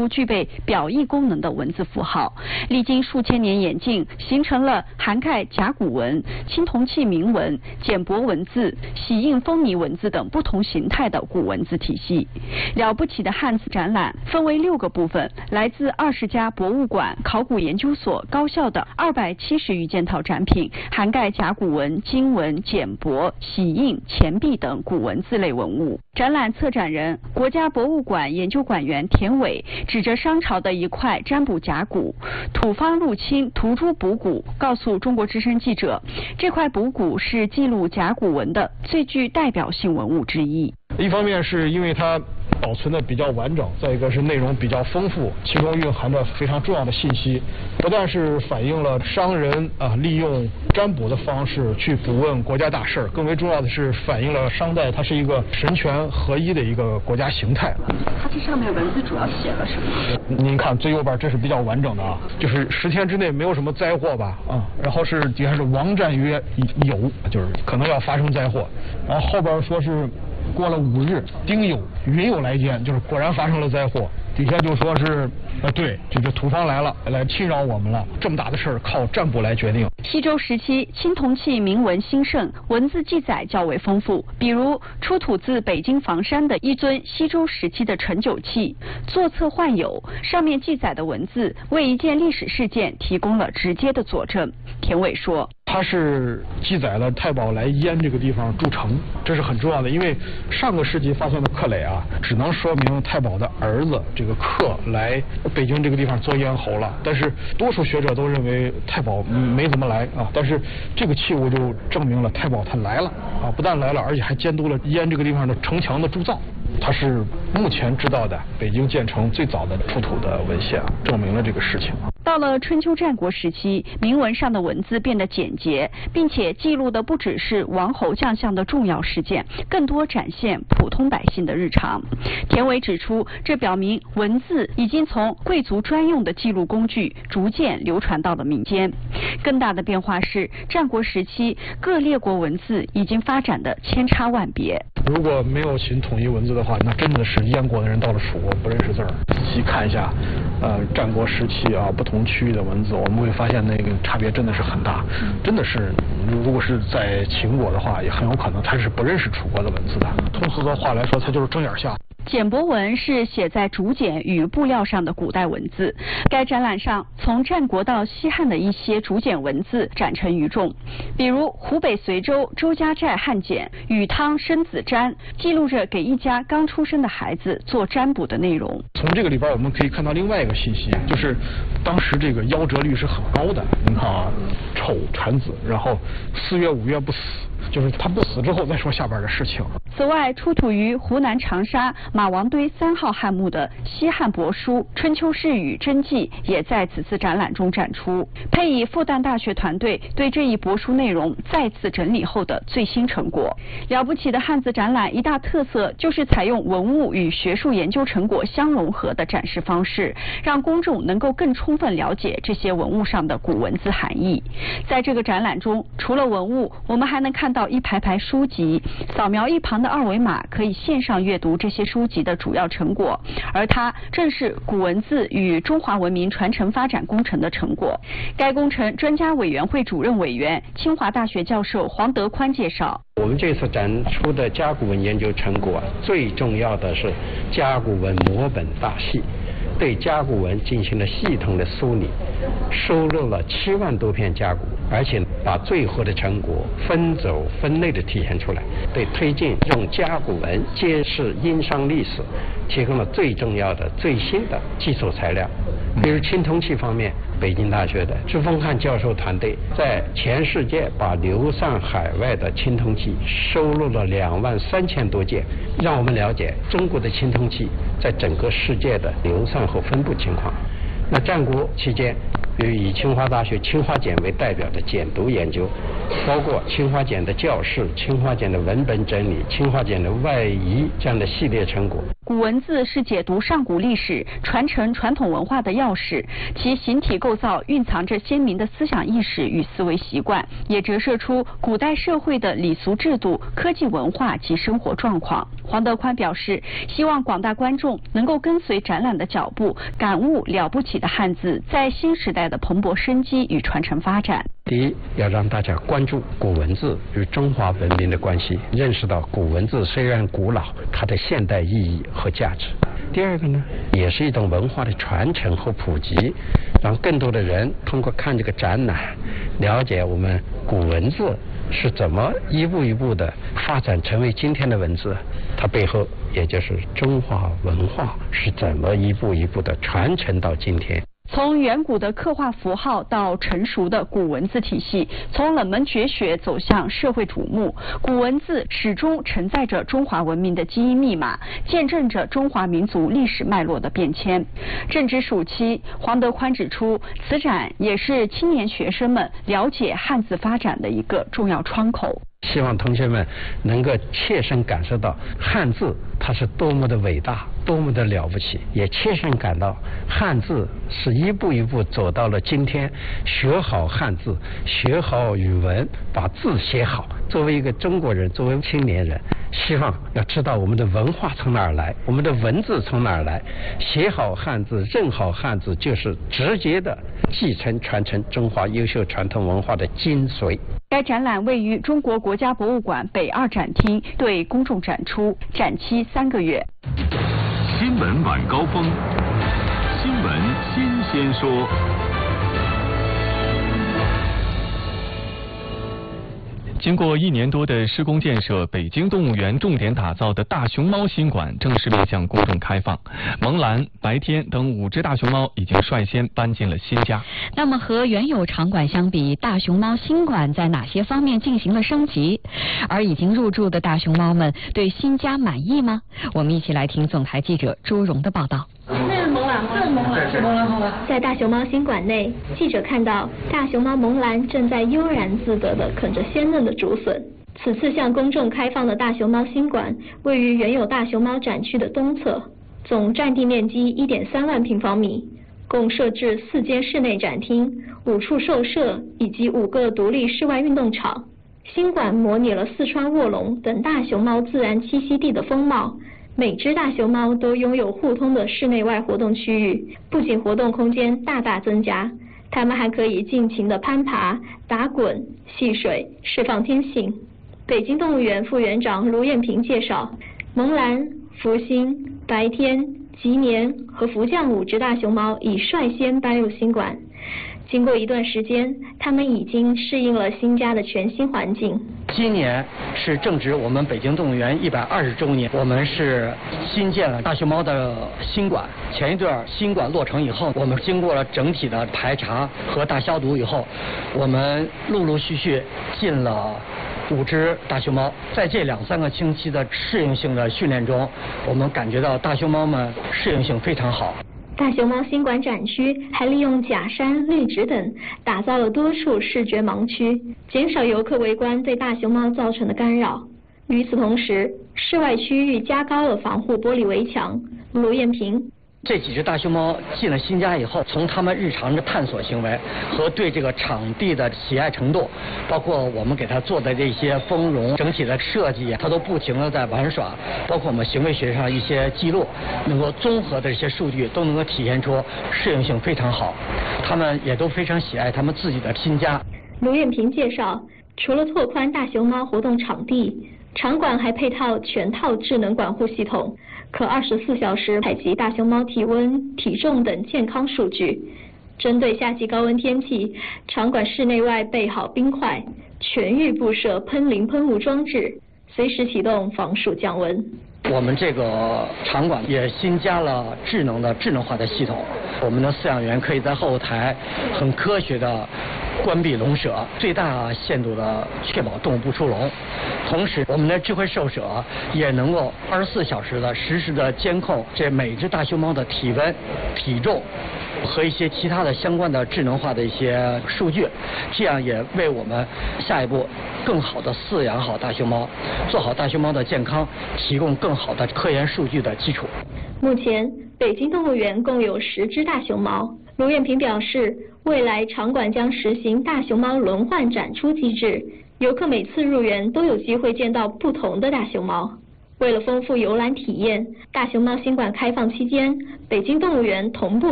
出具备表意功能的文字符号。历经数千年演进，形成了涵盖甲骨文、青铜器铭文、简帛文字、玺印风泥文字等不同形态的古文字体系。了不起的汉字展览分为6个部分，来自20家博物馆、考古研究所、高校的270余件套展品，涵盖甲骨文、金文、简帛、玺印、钱币等古文字类文物。展览策展人、国家博物馆研究馆员田伟指着商朝的一块占卜甲骨土方入侵涂朱补骨，告诉中国之声记者，这块补骨是记录甲骨文的最具代表性文物之一。 一方面是因为它保存的比较完整，再一个是内容比较丰富，其中蕴含着非常重要的信息，不但是反映了商人利用占卜的方式去卜问国家大事，更为重要的是反映了商代它是一个神权合一的一个国家形态。 它这上面文字主要写了什么？ 您看最右边这是比较完整的啊，就是10天之内没有什么灾祸吧然后是底下是王战曰有，就是可能要发生灾祸，然后后边说是过了5日，丁酉，云有来见，就是果然发生了灾祸。底下就说是对，就是土方来了，来侵扰我们了，这么大的事儿靠占卜来决定。 西周时期青铜器铭文兴盛，文字记载较为丰富，比如出土自北京房山的一尊西周时期的盛酒器，座侧幻有，上面记载的文字为一件历史事件提供了直接的佐证。田伟说， 它是记载了太保来燕这个地方筑城，这是很重要的，因为上个世纪发现的刻垒只能说明太保的儿子这个克来北京这个地方做咽喉了，但是多数学者都认为太保没怎么来但是这个器物就证明了太保他来了不但来了，而且还监督了燕这个地方的城墙的铸造。它是目前知道的北京建成最早的出土的文献证明了这个事情。 到了春秋战国时期，铭文上的文字变得简洁，并且记录的不只是王侯将相的重要事件，更多展现普通百姓的日常。田伟指出，这表明文字已经从贵族专用的记录工具逐渐流传到了民间。更大的变化是，战国时期各列国文字已经发展的千差万别。 如果没有秦统一文字的话，那真的是燕国的人到了楚国不认识字儿。仔细看一下战国时期不同区域的文字，我们会发现那个差别真的是很大，真的是如果是在秦国的话，也很有可能他是不认识楚国的文字的。通俗的话来说，他就是睁眼瞎。 简帛文是写在竹简与布料上的古代文字。该展览上从战国到西汉的一些竹简文字展陈于众，比如湖北随州周家寨汉简《禹汤生子占》，记录着给一家刚出生的孩子做占卜的内容。 从这个里边我们可以看到另外一个信息，就是当时这个夭折率是很高的。你看丑产子，然后4月5月不死，就是他不死之后再说下边的事情。 此外，出土于湖南长沙马王堆3号汉墓的西汉帛书《春秋世语真迹》也在此次展览中展出，配以复旦大学团队对这一帛书内容再次整理后的最新成果。了不起的汉字展览一大特色就是采用文物与学术研究成果相融合的展示方式，让公众能够更充分了解这些文物上的古文字含义。在这个展览中，除了文物，我们还能看到一排排书籍，扫描一旁的2维码可以线上阅读这些书籍的主要成果，而它正是古文字与中华文明传承发展工程的成果。该工程专家委员会主任委员、清华大学教授黄德宽介绍， 我们这次展出的甲骨文研究成果最重要的是甲骨文摹本大系，对甲骨文进行了系统的梳理，收录了7万多篇甲骨，而且把最后的成果分轴分类的体现出来，对推进用甲骨文揭示殷商历史提供了最重要的最新的基础材料。比如青铜器方面，北京大学的朱峰汉教授团队在全世界把流散海外的青铜器收录了23000多件，让我们了解中国的青铜器在整个世界的流散和分布情况。那战国期间，比如以清华大学青花简为代表的简牍研究，包括青花简的校试、青花简的文本整理、青花简的外移这样的系列成果， 古文字是解读上古历史、传承传统文化的钥匙，其形体构造蕴藏着鲜明的思想意识与思维习惯，也折射出古代社会的礼俗制度、科技文化及生活状况。黄德宽表示，希望广大观众能够跟随展览的脚步，感悟了不起的汉字在新时代的蓬勃生机与传承发展。 第一，要让大家关注古文字与中华文明的关系，认识到古文字虽然古老，它的现代意义和价值。第二个呢，也是一种文化的传承和普及，让更多的人通过看这个展览，了解我们古文字是怎么一步一步的发展成为今天的文字，它背后也就是中华文化是怎么一步一步的传承到今天。 从远古的刻画符号到成熟的古文字体系，从冷门绝学走向社会瞩目，古文字始终承载着中华文明的基因密码，见证着中华民族历史脉络的变迁。正值暑期，黄德宽指出，此展也是青年学生们了解汉字发展的一个重要窗口。 希望同学们能够切身感受到汉字它是多么的伟大，多么的了不起，也切身感到汉字是一步一步走到了今天。学好汉字，学好语文，把字写好。作为一个中国人，作为青年人，希望要知道我们的文化从哪儿来，我们的文字从哪儿来。写好汉字，认好汉字，就是直接的继承传承中华优秀传统文化的精髓。 该展览位于中国国家博物馆北2展厅，对公众展出，展期3个月。 新闻晚高峰，新闻新鲜说。经过1年多的施工建设，北京动物园重点打造的大熊猫新馆正式面向公众开放。萌兰、白天等5只大熊猫已经率先搬进了新家。 那么和原有场馆相比，大熊猫新馆在哪些方面进行了升级？而已经入住的大熊猫们对新家满意吗？我们一起来听总台记者朱荣的报道。 在大熊猫新馆内，记者看到大熊猫萌兰正在悠然自得地啃着鲜嫩的竹笋。此次向公众开放的大熊猫新馆位于原有大熊猫展区的东侧，总占地面积1.3万平方米，共设置4间室内展厅、5处兽舍以及5个独立室外运动场。新馆模拟了四川卧龙等大熊猫自然栖息地的风貌。每只大熊猫都拥有互通的室内外活动区域，不仅活动空间大大增加，它们还可以尽情地攀爬、打滚、戏水，释放天性。北京动物园副园长卢艳萍介绍，萌兰、福星、白天、吉年和福将5只大熊猫已率先搬入新馆。经过一段时间，它们已经适应了新家的全新环境。 今年是正值我们北京动物园120周年，我们是新建了大熊猫的新馆。前一段新馆落成以后，我们经过了整体的排查和大消毒以后，我们陆陆续续进了5只大熊猫。在这2-3个星期的适应性的训练中，我们感觉到大熊猫们适应性非常好。 大熊猫新馆展区还利用假山、绿植等打造了多处视觉盲区，减少游客围观对大熊猫造成的干扰。与此同时，室外区域加高了防护玻璃围墙。卢艳萍， 这几只大熊猫进了新家以后，从它们日常的探索行为和对这个场地的喜爱程度，包括我们给它做的这些丰容整体的设计，它都不停地在玩耍，包括我们行为学上一些记录，能够综合的这些数据都能够体现出适应性非常好，它们也都非常喜爱它们自己的新家。 卢艳萍介绍，除了拓宽大熊猫活动场地，场馆还配套全套智能管护系统，可24小时采集大熊猫体温、体重等健康数据。针对夏季高温天气，场馆室内外备好冰块，全域布设喷淋喷雾装置，随时启动防暑降温。 我们这个场馆也新加了智能化的系统， 我们的饲养员可以在后台很科学的关闭笼舍，最大限度的确保动物不出笼。同时，我们的智慧兽舍也能够24小时的实时的监控这每只大熊猫的体温、体重和一些其他的相关的智能化的一些数据，这样也为我们下一步更好的饲养好大熊猫，做好大熊猫的健康提供更好的科研数据的基础。 目前，北京动物园共有10只大熊猫。卢艳萍表示，未来场馆将实行大熊猫轮换展出机制，游客每次入园都有机会见到不同的大熊猫。为了丰富游览体验，大熊猫新馆开放期间，北京动物园同步